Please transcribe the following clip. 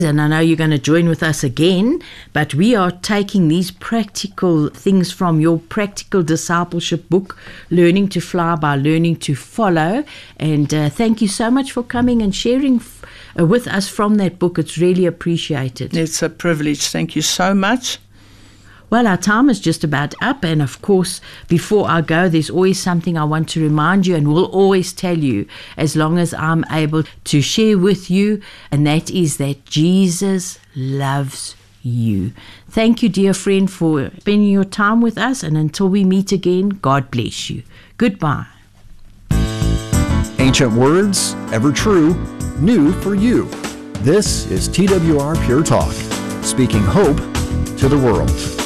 And I know you're going to join with us again, but we are taking these practical things from your practical discipleship book, Learning to Fly by Learning to Follow. And thank you so much for coming and sharing with us from that book. It's really appreciated. It's a privilege. Thank you so much. Well, our time is just about up, and of course, before I go, there's always something I want to remind you, and will always tell you as long as I'm able to share with you, and that is that Jesus loves you. Thank you, dear friend, for spending your time with us, and until we meet again, God bless you. Goodbye. Ancient words, ever true, new for you. This is TWR Pure Talk, speaking hope to the world.